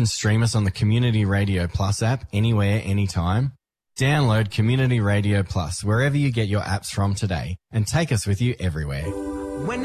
can stream us on the Community Radio Plus app anywhere, anytime. Download Community Radio Plus wherever you get your apps from today and take us with you everywhere.